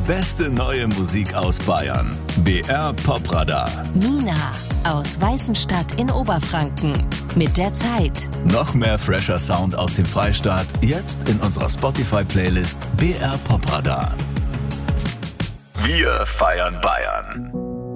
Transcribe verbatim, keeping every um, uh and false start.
beste neue Musik aus Bayern. B R Popradar. Nina aus Weißenstadt in Oberfranken. Mit der Zeit. Noch mehr fresher Sound aus dem Freistaat. Jetzt in unserer Spotify-Playlist B R Popradar. Wir feiern Bayern.